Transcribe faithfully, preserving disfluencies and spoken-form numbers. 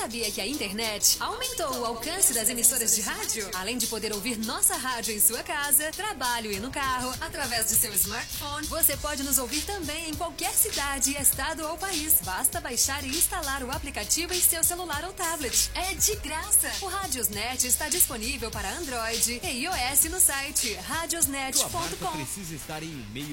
sabia que a internet aumentou o alcance das emissoras de rádio? Além de poder ouvir nossa rádio em sua casa, trabalho e no carro, através de seu smartphone, você pode nos ouvir também em qualquer cidade, estado ou país. Basta baixar e instalar o aplicativo em seu celular ou tablet. É de graça! O Radiosnet está disponível para Android e iOS no site radiosnet ponto com. Sua marca precisa estar em um meio